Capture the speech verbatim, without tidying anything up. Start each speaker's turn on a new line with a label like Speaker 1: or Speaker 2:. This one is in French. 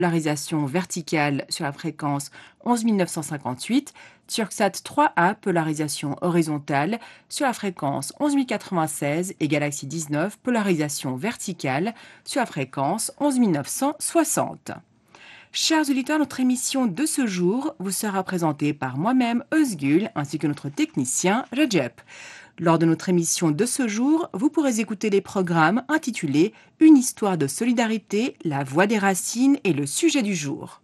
Speaker 1: polarisation verticale sur la fréquence onze mille neuf cent cinquante-huit, Turksat trois A, polarisation horizontale sur la fréquence onze mille quatre-vingt-seize et Galaxy dix-neuf, polarisation verticale sur la fréquence onze mille neuf cent soixante. Chers auditeurs, notre émission de ce jour vous sera présentée par moi-même, Özgül, ainsi que notre technicien, Recep. Lors de notre émission de ce jour, vous pourrez écouter les programmes intitulés Une histoire de solidarité, la voix des racines et le sujet du jour.